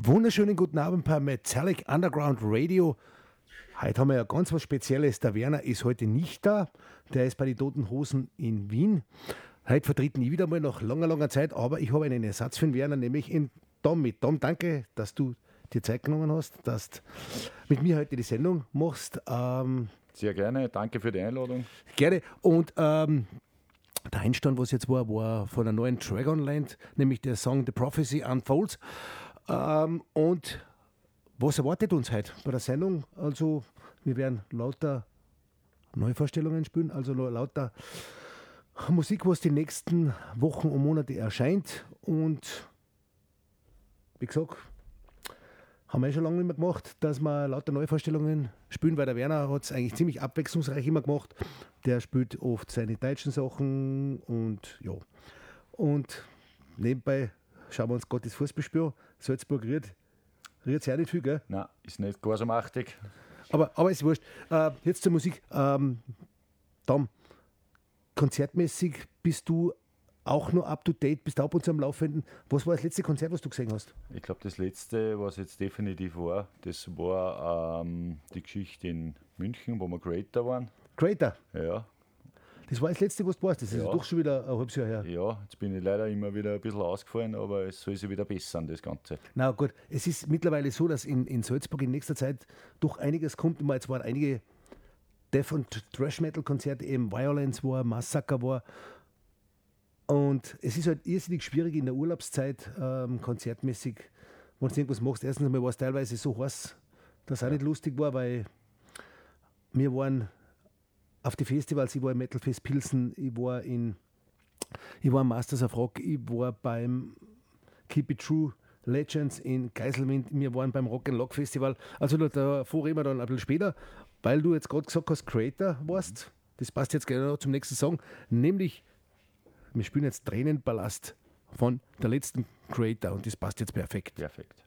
Wunderschönen guten Abend bei Metallic Underground Radio. Heute haben wir ja ganz was Spezielles. Der Werner ist heute nicht da. Der ist bei den Toten Hosen in Wien. Heute vertreten ich wieder mal nach langer Zeit, aber ich habe einen Ersatz für den Werner, nämlich in Tom. Mit Tom, danke, dass du dir Zeit genommen hast, dass du mit mir heute die Sendung machst. Sehr gerne, danke für die Einladung. Gerne. Und der Einstand, was jetzt war von der neuen Dragonland, nämlich der Song The Prophecy Unfolds. Und was erwartet uns heute bei der Sendung? Also, wir werden lauter Neuvorstellungen spielen, also lauter Musik, was die nächsten Wochen und Monate erscheint. Und wie gesagt, haben wir schon lange nicht mehr gemacht, dass wir lauter Neuvorstellungen spielen, weil der Werner hat es eigentlich ziemlich abwechslungsreich immer gemacht. Der spielt oft seine deutschen Sachen und ja. Und nebenbei schauen wir uns Gottes Fußballspiel. Salzburg rührt es ja nicht viel, gell? Nein, ist nicht gar so machtig. Aber ist wurscht. Jetzt zur Musik. Tom, konzertmäßig bist du auch noch up to date, bist du ab und zu am Laufenden. Was war das letzte Konzert, was du gesehen hast? Ich glaube, das letzte, was jetzt definitiv war, das war die Geschichte in München, wo wir Creator waren. Creator? Ja. Das war das letzte, was du warst. Das ist doch schon wieder ein halbes Jahr her. Ja, jetzt bin ich leider immer wieder ein bisschen ausgefallen, aber es soll sich wieder bessern, das Ganze. Na gut, es ist mittlerweile so, dass in Salzburg in nächster Zeit doch einiges kommt. Jetzt waren einige Death- und Thrash-Metal-Konzerte, eben Violence war, Massacre war. Und es ist halt irrsinnig schwierig in der Urlaubszeit, konzertmäßig, wenn du irgendwas machst. Erstens einmal war es teilweise so heiß, dass es auch nicht lustig war, weil wir waren auf die Festivals, ich war im Metal Fest Pilsen, ich war im Masters of Rock, ich war beim Keep It True Legends in Geiselwind, wir waren beim Rock and Lock Festival. Also davor reden wir dann ein bisschen später, weil du jetzt gerade gesagt hast, Creator warst. Das passt jetzt genau zum nächsten Song, nämlich wir spielen jetzt Tränenballast von der letzten Creator und das passt jetzt perfekt. Perfekt.